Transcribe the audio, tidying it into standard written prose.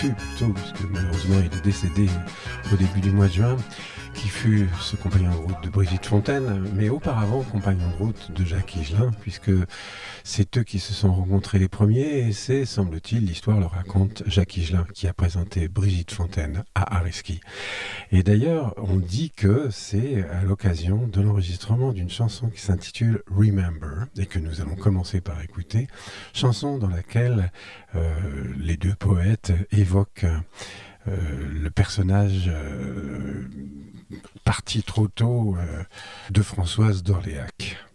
fut plutôt, puisque malheureusement il est décédé au début du mois de juin, qui fut ce compagnon de route de Brigitte Fontaine, mais auparavant compagnon de route de Jacques Higelin, puisque c'est eux qui se sont rencontrés les premiers, et c'est, semble-t-il, l'histoire le raconte, Jacques Higelin qui a présenté Brigitte Fontaine à Ariski. Et d'ailleurs, on dit que c'est à l'occasion de l'enregistrement d'une chanson qui s'intitule Remember, et que nous allons commencer par écouter, chanson dans laquelle les deux poètes évoquent le personnage parti trop tôt de Françoise d'Orléac.